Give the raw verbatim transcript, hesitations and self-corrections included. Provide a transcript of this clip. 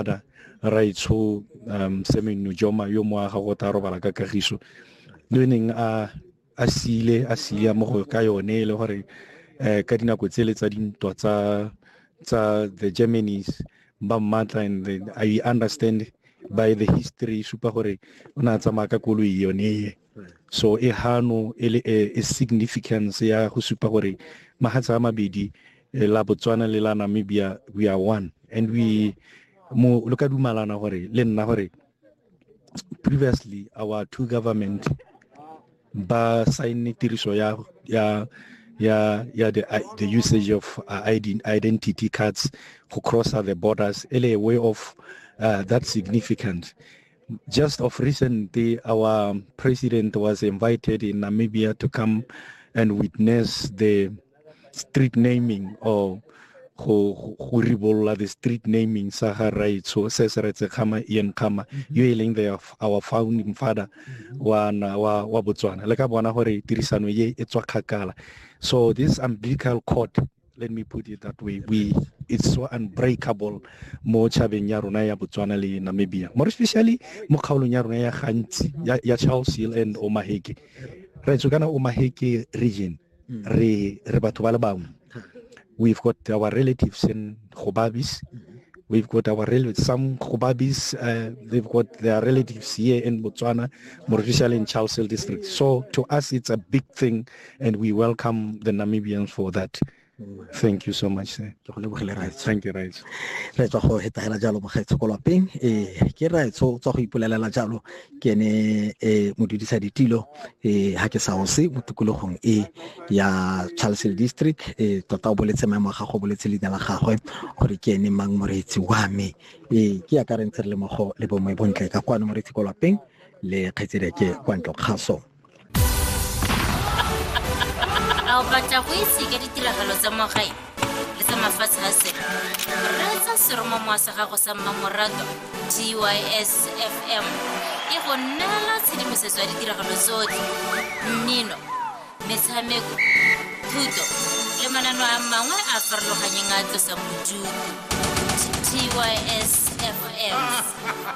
father Raitsho um Semen Nujoma yo mo aga go ta robala ka kagiso le neng a a sile a sile mo go ka yone le gore eh ka dinako tsele tsa dintwa tsa tsa the Germans ba matla and the, I understand by the history super gore ona tsama ka koloi yone so e hano ele e significance ya go supa gore mahatsa mabedi la Botswana le la Namibia we are one and we mo loka dumalana gore le nna gore previously our two government ba sign tiriso ya ya ya ya the the usage of uh, identity cards to cross the borders ele a way of uh, that significant. Just of recently, our president was invited in Namibia to come and witness the street naming or who ribolla the street naming Sahara so Sesaretse Kama Ian Kama you there our founding father one wa wa Botswana like abona hore tirisano ye etswa khakala. So this umbilical cord, let me put it that way, we it's so unbreakable mo chabeng ya rona ya Botswana le Namibia, more especially mo kgaolong ya rona ya gantsi ya, ya Charles Hill and Omaheke re tsokana Omaheke region re re batho ba le bangwe. We've got our relatives in Khobabis. We've got our relatives, some Khobabis, uh, they've got their relatives here in Botswana, more especially in Charles Hill district. So to us, it's a big thing, and we welcome the Namibians for that. Thank you so much, sir. Thank you, right. Re tswa go hetagela jalo mo gaetso ko lapeng eh ke raitso tswa go ipolelela jalo ke ne eh modudisa ditilo eh ha ke sa o se motukulogong e ya Charles Hill district eh tota o boletse maemo ga go boletse le dela gagwe gore ke ene mang moretsi wa me eh ke ya ka re ntse le mo go le bo mo bontle ka kwano moretsi ko lapeng le kgetsere ke kwantlo kgaso. Ao batla go itse ka ditiragalo tsa mo gae le tsa mafatshe a se re tsa seromo mo sa gago sa Mmamoratwa D Y S F M e go nela tshedimosetso ya ditiragalo tsotlhe mmino metshameko thuto le manano a mangwe a farologaneng a tlosa bodutu D Y S F M.